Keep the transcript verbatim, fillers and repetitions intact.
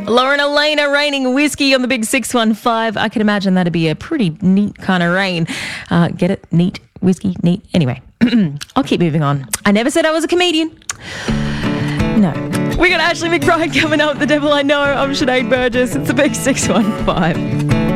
Lauren Elena raining whiskey on the big six one five. I can imagine that'd be a pretty neat kind of rain. Uh, get it? Neat. Whiskey. Neat. Anyway, I'll keep moving on. I never said I was a comedian. No. We got Ashley McBride coming up. The Devil I Know. I'm Sinead Burgess. It's the big six one five.